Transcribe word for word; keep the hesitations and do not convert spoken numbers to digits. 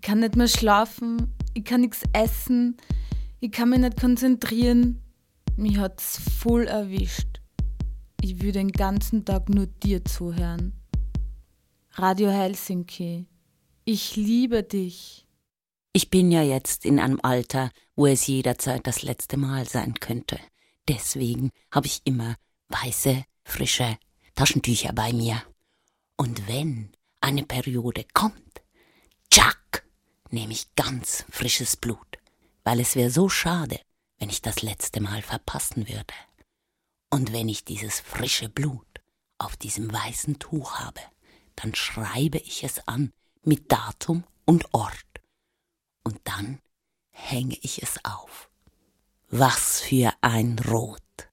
kann nicht mehr schlafen, ich kann nichts essen, ich kann mich nicht konzentrieren. Mich hat's voll erwischt. Ich will den ganzen Tag nur dir zuhören. Radio Helsinki, ich liebe dich. Ich bin ja jetzt in einem Alter, wo es jederzeit das letzte Mal sein könnte. Deswegen habe ich immer weiße, frische Taschentücher bei mir. Und wenn eine Periode kommt, tschack, nehme ich ganz frisches Blut, weil es wäre so schade, wenn ich das letzte Mal verpassen würde. Und wenn ich dieses frische Blut auf diesem weißen Tuch habe, dann schreibe ich es an mit Datum und Ort. Und dann hänge ich es auf. Was für ein Rot!